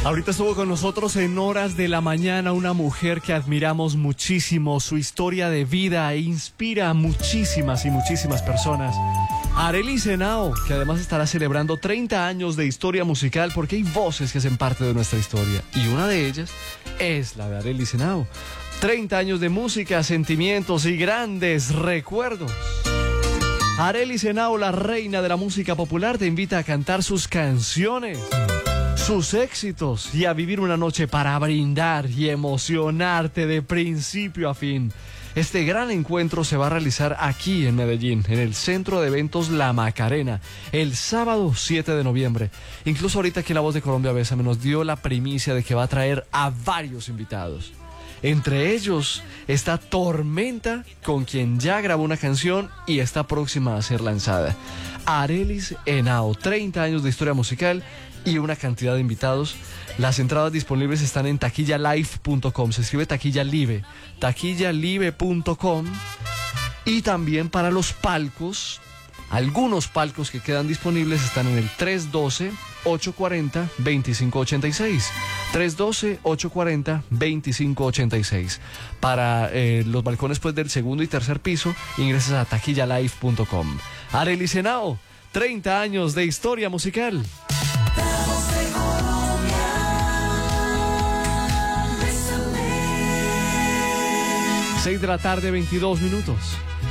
Ahorita estuvo con nosotros en horas de la mañana una mujer que admiramos muchísimo. Su historia de vida inspira a muchísimas y muchísimas personas. Arelis Henao, que además estará celebrando 30 años de historia musical porque hay voces que hacen parte de nuestra historia. Y una de ellas es la de Arelis Henao. 30 años de música, sentimientos y grandes recuerdos. Arelis Henao, la reina de la música popular, te invita a cantar sus canciones, sus éxitos y a vivir una noche para brindar y emocionarte de principio a fin. Este gran encuentro se va a realizar aquí en Medellín, en el Centro de Eventos La Macarena, el sábado 7 de noviembre. Incluso ahorita aquí en La Voz de Colombia Bésame nos dio la primicia de que va a traer a varios invitados. Entre ellos está Tormenta, con quien ya grabó una canción y está próxima a ser lanzada. Arelis Henao, 30 años de historia musical y una cantidad de invitados. Las entradas disponibles están en taquillalive.com. Se escribe taquillalive, taquillalive.com. Y también para los palcos, algunos palcos que quedan disponibles están en el 312-840-2586. 312-840-2586. Para los balcones pues del segundo y tercer piso, ingresas a taquillalive.com. Arelis Henao, 30 años de historia musical. 6 de la tarde, 22 minutos.